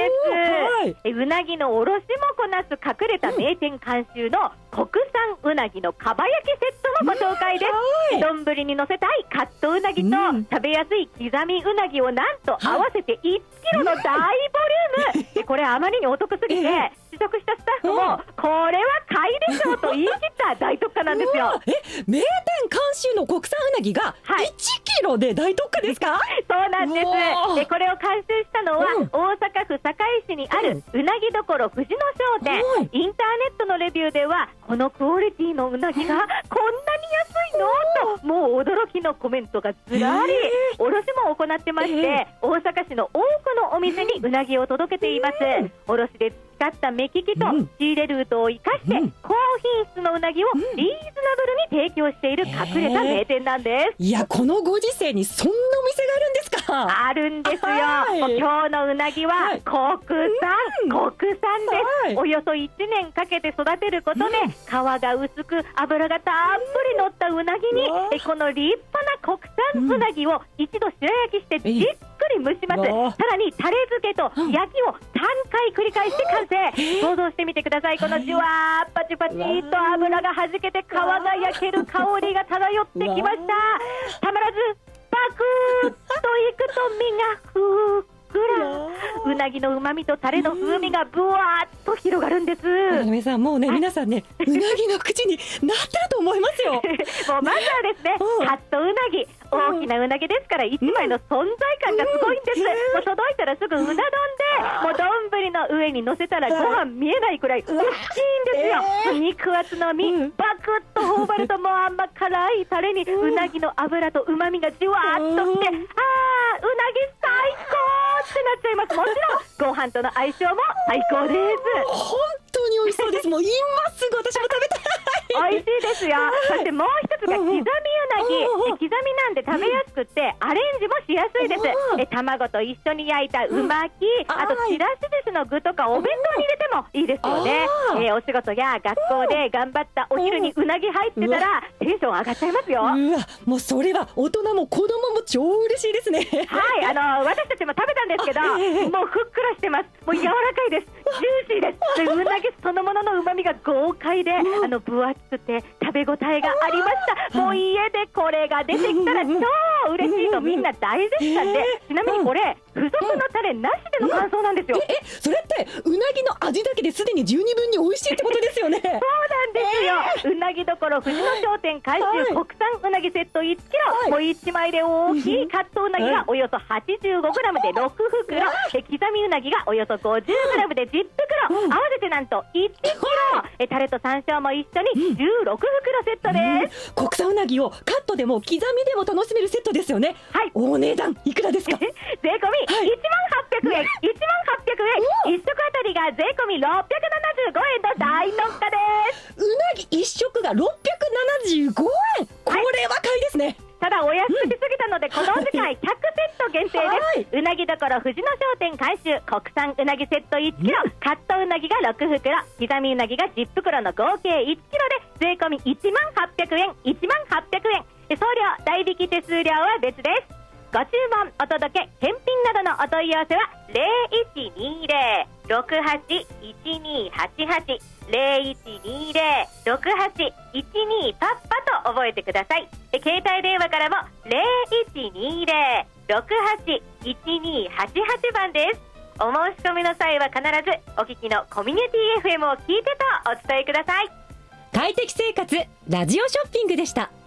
です。うなぎのおろしもこなす隠れた名店監修の国産うなぎのかば焼きセットもご紹介です。丼に乗せたいカットうなぎと、食べやすい刻みうなぎをなんと合わせて1キロの大ボリューム、これあまりにお得すぎて、試食したスタッフもこれは買いでしょうと言い切った大特価なんですよ。 名店監修の国産うなぎが1キロで大特価ですか？ そうなんです。これを監修したのは、大阪府堺市にあるうなぎどころ藤野商店。インターネットのレビューでは、このクオリティのうなぎがこんなに安いのと、もう驚きのコメントがずらり。卸も行ってまして、大阪市の多くのお店にうなぎを届けています。卸で使った目利きと仕入れルートを生かして、高品質のうなぎをリーズナブルに提供している隠れた名店なんです。 いや、このご時世にそんなお店があるんですか？ あるんですよ。今日のうなぎは国産です。およそ1年かけて育てることで、皮が薄く脂がたっぷり乗ったうなぎに、この立派な国産うなぎを一度白焼きしてじっくり蒸します。さらにタレ漬けと焼きを3回繰り返して完成。想像してみてください。このじゅわーパチパチと油がはじけて皮が焼ける香りが漂ってきました。たまらずパクッといくと身がふっくら、うなぎのうまみとタレの風味がぶわーっと広がるんです。 皆さんもうね、皆さんね、うなぎの口になってると思いますよ。 もうまずはですね、カットうなぎ、大きなうなぎですから1枚の存在感がすごいんです。もう届いたらすぐうな丼で、もう丼の上に乗せたらご飯見えないくらい大きいんですよ。肉厚の身、バクッと頬張るともう甘辛いタレにうなぎの脂とうまみがじわーっとして、うなぎ最高ってなっちゃいます。もちろんご飯との相性も最高です。 本当に美味しそうです。もう今すぐ私も食べたい。 美味しいですよ。そしてもう一つが刻みうなぎ。刻みなんで食べやすくてアレンジもしやすいです。卵と一緒に焼いたうまき、あとちらし寿司の具とかお弁当に入れてもいいですよね。お仕事や学校で頑張ったお昼にうなぎ入ってたらテンション上がっちゃいますよ。 もうそれは大人も子供も超嬉しいですね。 はい、私たちも食べたんですけど、もうふっくらしてます。もう柔らかいです。ジューシーです。うなぎそのもののうまみが豪快で、分厚くて食べ応えがありました。もう家でこれが出てきたら超嬉しいとみんな大絶賛で、ちなみにこれ付属のタレなしでの感想なんですよ。 それってうなぎの味だけですでに十二分に美味しいってことですよね。 そうなんですよ。うなぎどころ藤野商店監修国産うなぎセット1キロ、もう1枚で大きいカットうなぎがおよそ 85g で6袋、刻みうなぎがおよそ 50g で10袋、合わせてなんと1キロ、タレと山椒も一緒に16袋セットです。 国産うなぎをカットでも刻みでも楽しめるセットですよね。お値段いくらですか？ 税込み1800円。1食あたりが税込み675円と大特価です。 うなぎ1食が675円、これは買いですね。 ただお安くしすぎたので、この次回100セット限定です。うなぎどころ藤野商店監修国産うなぎセット1キロ、カットうなぎが6袋、刻みうなぎが10袋の合計1キロで税込み1万800円。送料代引き手数料は別です。ご注文お届け返品などのお問い合わせは 0120-681288 0120-6812パッパと覚えてください。携帯電話からも 0120-681288 番です。お申し込みの際は必ずお聞きのコミュニティ FM を聞いてとお伝えください。 快適生活ラジオショッピングでした。